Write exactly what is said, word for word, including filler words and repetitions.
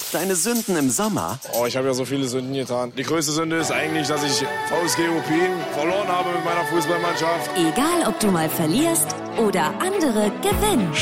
Deine Sünden im Sommer? Oh, ich habe ja so viele Sünden getan. Die größte Sünde ist eigentlich, dass ich V S G Ruppin verloren habe mit meiner Fußballmannschaft. Egal, ob du mal verlierst oder andere gewinnen.